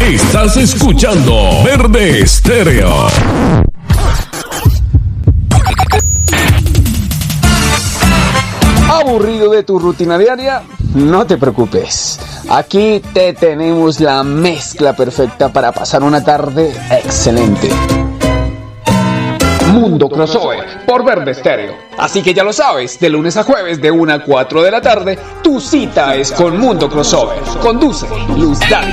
Estás escuchando Verde Estéreo. ¿Aburrido de tu rutina diaria? No te preocupes. Aquí te tenemos la mezcla perfecta para pasar una tarde excelente. Mundo Crossover por Verde Estéreo. Así que ya lo sabes, de lunes a jueves de 1 a 4 de la tarde, tu cita es con Mundo Crossover. Conduce Luz Dali.